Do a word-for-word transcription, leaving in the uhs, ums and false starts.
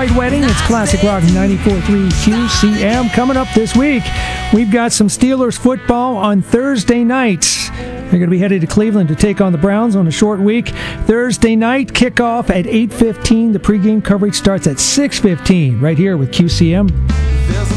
Great Wedding. It's Classic Rock ninety-four point three Q C M. Coming up this week, we've got some Steelers football on Thursday nights. They're going to be headed to Cleveland to take on the Browns on a short week. Thursday night, kickoff at eight fifteen. The pregame coverage starts at six fifteen right here with Q C M.